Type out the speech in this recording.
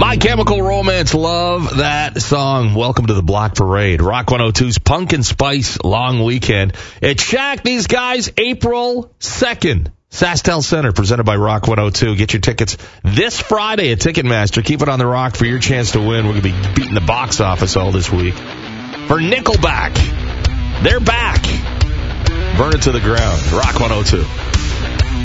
My Chemical Romance, love that song. Welcome to the Block Parade. Rock 102's Pumpkin Spice Long Weekend. At Shack, these guys, April 2nd. Sastel Center, presented by Rock 102. Get your tickets this Friday at Ticketmaster. Keep it on the rock for your chance to win. We're going to be beating the box office all this week. For Nickelback, they're back. Burn it to the ground. Rock 102.